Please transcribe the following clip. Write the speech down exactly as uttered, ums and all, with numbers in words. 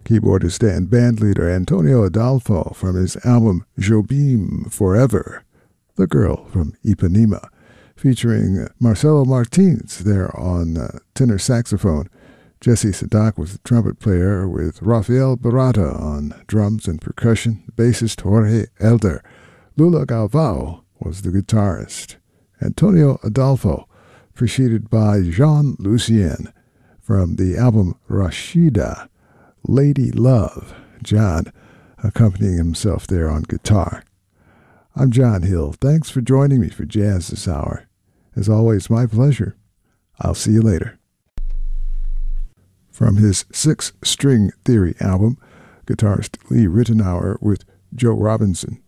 Keyboardist and bandleader Antonio Adolfo from his album Jobim Forever, The Girl from Ipanema, featuring Marcelo Martins there on uh, tenor saxophone. Jesse Sadak was the trumpet player with Rafael Barata on drums and percussion, bassist Jorge Elder. Lula Galvao was the guitarist. Antonio Adolfo, preceded by Jean Lucien from the album Rashida, Lady Love, John accompanying himself there on guitar. I'm John Hill. Thanks for joining me for Jazz this hour. As always, my pleasure. I'll see you later. From his Six String Theory album, guitarist Lee Ritenour with Joe Robinson.